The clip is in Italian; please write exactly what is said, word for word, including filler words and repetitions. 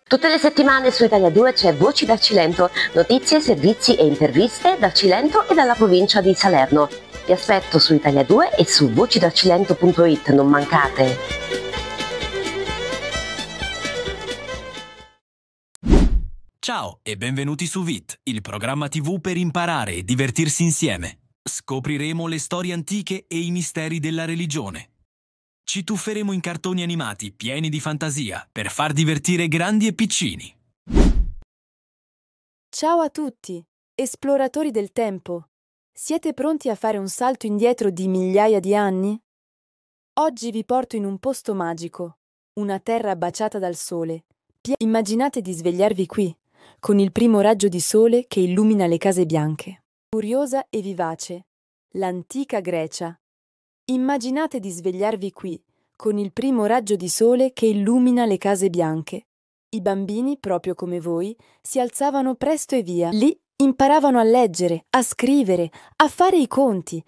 Tutte le settimane su Italia due c'è Voci dal Cilento, notizie, servizi e interviste dal Cilento e dalla provincia di Salerno. Vi aspetto su Italia due e su voci dal cilento punto it, non mancate! Ciao e benvenuti su V I T, il programma tivù per imparare e divertirsi insieme. Scopriremo le storie antiche e i misteri della religione. Ci tufferemo in cartoni animati pieni di fantasia per far divertire grandi e piccini. Ciao a tutti, esploratori del tempo. Siete pronti a fare un salto indietro di migliaia di anni? Oggi vi porto in un posto magico, una terra baciata dal sole. Pie- Immaginate di svegliarvi qui, con il primo raggio di sole che illumina le case bianche. Curiosa e vivace, l'antica Grecia. Immaginate di svegliarvi qui, con il primo raggio di sole che illumina le case bianche. I bambini, proprio come voi, si alzavano presto e via. Lì imparavano a leggere, a scrivere, a fare i conti,